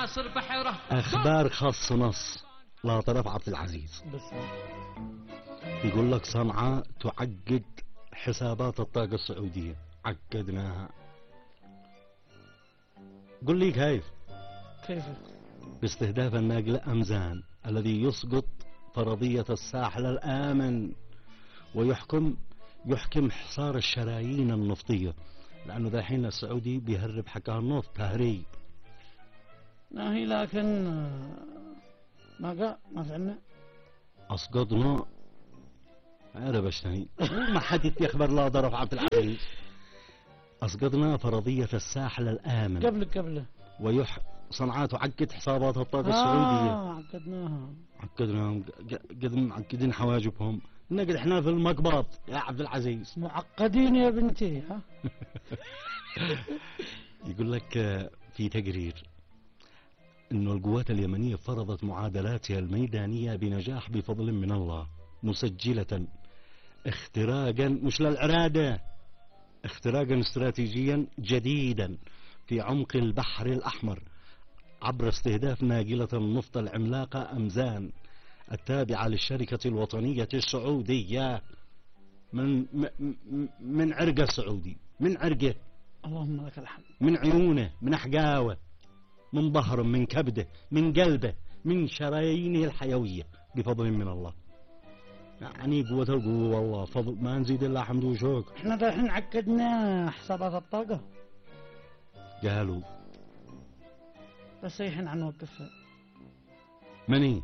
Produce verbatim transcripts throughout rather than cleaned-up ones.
ناصر بحيرة. اخبار خاص نص لا طرف عبد العزيز. بس يقول لك صنعاء تعقد حسابات الطاقة السعودية. عقدناها. قل لي كيف؟ كيف؟ باستهداف الناقل أمزان الذي يسقط فرضية الساحل الآمن ويحكم يحكم حصار الشرايين النفطية، لأنه ذا الحين السعودي بيهرب حقها النفط تهريب. ما هي لكن ما قا ما فعلنا. أسقطنا عربشتني ما حد يخبر لا ضرف عبد العزيز. أسقطنا فرضية الساحل الآمن قبل قبله ويح صنعاء تعقد حسابات الطاقة آه السعودية. عقدناها. عقدناهم قد معقدين حواجبهم. نقد احنا في المقبض يا عبد العزيز. معقدين يا بنتي. ها. يقول لك في تقرير انه القوات اليمنية فرضت معادلاتها الميدانية بنجاح بفضل من الله، مسجلة اختراقا مش للعرادة، اختراقا استراتيجيا جديدا في عمق البحر الأحمر عبر استهداف ناقلة النفط العملاقة أمزان التابعة للشركة الوطنية السعودية من من عرقه السعودي، من عرقه، اللهم لك الحمد، من عيونه، من أحقاوه، من ظهره، من كبده، من قلبه، من شرايينه الحيوية بفضل من الله. يعني قوة القوة والله، فضل ما نزيد إلا حمد وشوك. احنا الحين عقدنا حسابات الطاقة. قالوا بس الحين حنوقفها. مني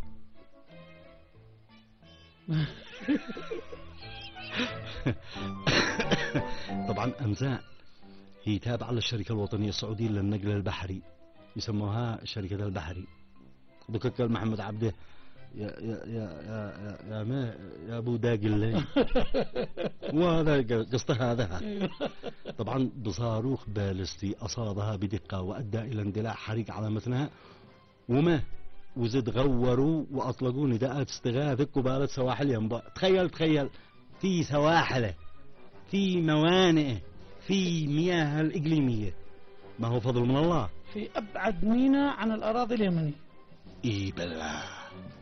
طبعا أمزان هي تابعة للشركة الوطنية السعودية للنقل البحري، يسموها شركة البحري. ذكرك محمد عبده يا يا يا يا يا ما يا ابو داق الليل. وهذا قصته هذا. طبعا بصاروخ بالستي اصابها بدقه وادى الى اندلاع حريق على متنها، وما وزد غوروا واطلقوا نداءات استغاثه قباله سواحل ينبع. تخيل تخيل في سواحله، في موانئه، في مياه الاقليميه. ما هو فضل من الله. في ابعد ميناء عن الاراضي اليمنيه. اي بالله.